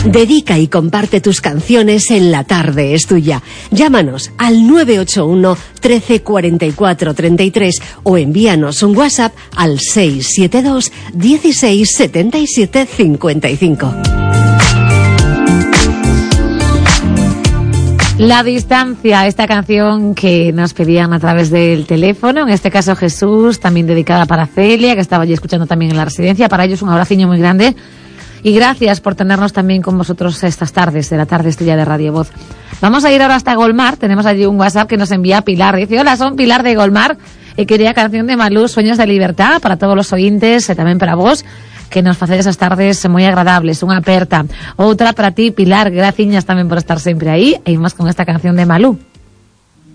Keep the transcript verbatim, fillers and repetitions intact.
Dedica y comparte tus canciones en La Tarde es Tuya. Llámanos al nueve ocho uno, trece, cuarenta y cuatro, treinta y tres o envíanos un WhatsApp al seis siete dos, dieciséis, setenta y siete, cincuenta y cinco. La distancia, esta canción que nos pedían a través del teléfono, en este caso Jesús, también dedicada para Celia, que estaba allí escuchando también en la residencia. Para ellos un abraciño muy grande y gracias por tenernos también con vosotros estas tardes, de La Tarde es Tuya de Radio Voz. Vamos a ir ahora hasta Golmar, tenemos allí un WhatsApp que nos envía Pilar, dice: hola, son Pilar de Golmar y quería canción de Malú, Sueños de Libertad, para todos los oyentes, y también para vos, que nos facéis esas tardes muy agradables, unha aperta. Outra para ti, Pilar, graciñas tamén por estar sempre aí, e imos con esta canción de Malú.